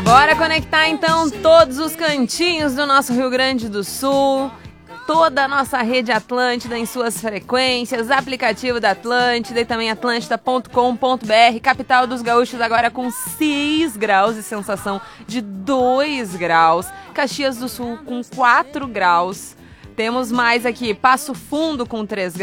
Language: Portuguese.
Bora conectar então todos os cantinhos do nosso Rio Grande do Sul, toda a nossa rede Atlântida em suas frequências, aplicativo da Atlântida e também atlântida.com.br, capital dos gaúchos agora com 6 graus e sensação de 2 graus, Caxias do Sul com 4 graus, temos mais aqui Passo Fundo com 3 graus,